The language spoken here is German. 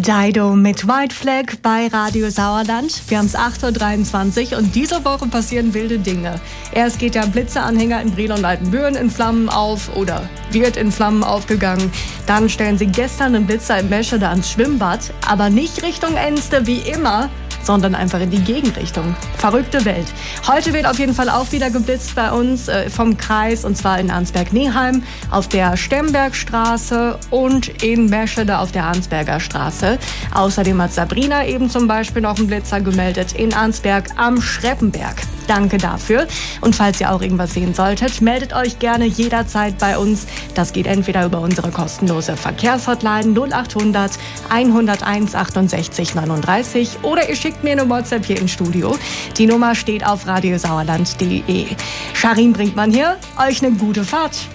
Dido mit White Flag bei Radio Sauerland. Wir haben es 8.23 Uhr und diese Woche passieren wilde Dinge. Erst geht der Blitzeranhänger in Brilon und Altenbüren in Flammen auf oder wird in Flammen aufgegangen. Dann stellen sie gestern einen Blitzer in Meschede ans Schwimmbad, aber nicht Richtung Enste wie immer, sondern einfach in die Gegenrichtung. Verrückte Welt. Heute wird auf jeden Fall auch wieder geblitzt bei uns vom Kreis, und zwar in Arnsberg-Neheim, auf der Stembergstraße und in Meschede auf der Arnsberger Straße. Außerdem hat Sabrina eben zum Beispiel noch einen Blitzer gemeldet in Arnsberg am Schreppenberg. Danke dafür. Und falls ihr auch irgendwas sehen solltet, meldet euch gerne jederzeit bei uns. Das geht entweder über unsere kostenlose Verkehrshotline 0800 101 68 39 oder ihr schickt mir eine WhatsApp hier ins Studio. Die Nummer steht auf radiosauerland.de. Sharin Brinkmann hier. Euch eine gute Fahrt.